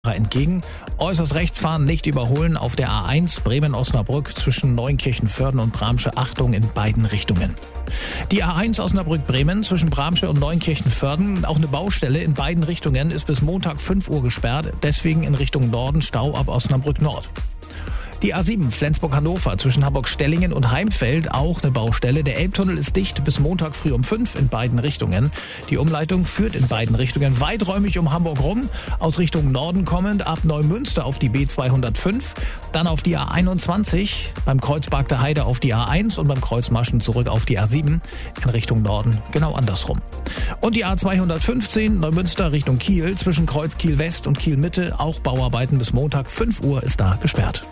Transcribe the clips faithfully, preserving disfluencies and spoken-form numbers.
entgegen. Äußerst rechts fahren, nicht überholen auf der A eins Bremen-Osnabrück zwischen Neunkirchen-Vörden und Bramsche. Achtung in beiden Richtungen. Die A eins Osnabrück-Bremen zwischen Bramsche und Neunkirchen-Vörden, auch eine Baustelle in beiden Richtungen, ist bis Montag fünf Uhr gesperrt. Deswegen in Richtung Norden Stau ab Osnabrück Nord. Die A sieben Flensburg-Hannover zwischen Hamburg-Stellingen und Heimfeld, auch eine Baustelle. Der Elbtunnel ist dicht bis Montag früh um fünf in beiden Richtungen. Die Umleitung führt in beiden Richtungen weiträumig um Hamburg rum. Aus Richtung Norden kommend ab Neumünster auf die B zweihundertfünf, dann auf die A einundzwanzig, beim Kreuz Bargter Heide auf die A eins und beim Kreuz Maschen zurück auf die A sieben in Richtung Norden, genau andersrum. Und die A zweihundertfünfzehn Neumünster Richtung Kiel zwischen Kreuz Kiel West und Kiel Mitte, auch Bauarbeiten bis Montag fünf Uhr ist da gesperrt.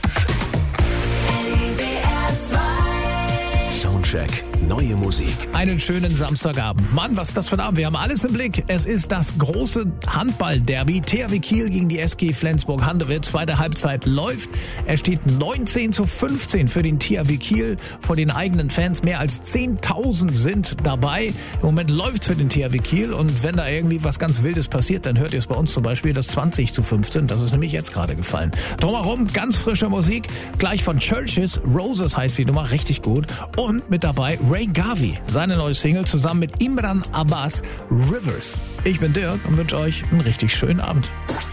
Soundcheck, neue Musik. Einen schönen Samstagabend. Mann, was ist das für ein Abend? Wir haben alles im Blick. Es ist das große Handball-Derby. T H W Kiel gegen die S G Flensburg-Handewitt. Zweite Halbzeit läuft. Es steht neunzehn zu fünfzehn für den T H W Kiel vor den eigenen Fans. Mehr als zehntausend sind dabei. Im Moment läuft's für den T H W Kiel. Und wenn da irgendwie was ganz Wildes passiert, dann hört ihr es bei uns zum Beispiel das zwanzig zu fünfzehn. Das ist nämlich jetzt gerade gefallen. Drumherum ganz frische Musik. Gleich von Churches. Roses heißt die Nummer. Richtig gut. Und mit dabei Ray Garvey, seine neue Single zusammen mit Imran Abbas, Rivers. Ich bin Dirk und wünsche euch einen richtig schönen Abend.